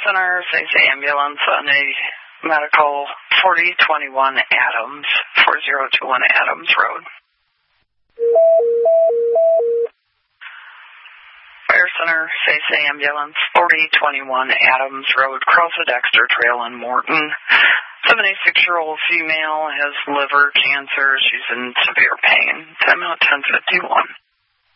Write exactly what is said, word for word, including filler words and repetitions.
Center, says ambulance on a medical forty twenty-one Adams, four zero two one Adams Road. Fire Center, says ambulance, forty twenty-one Adams Road, across the Dexter Trail in Morton. seventy-six-year-old female has liver cancer. She's in severe pain. Time out ten fifty-one.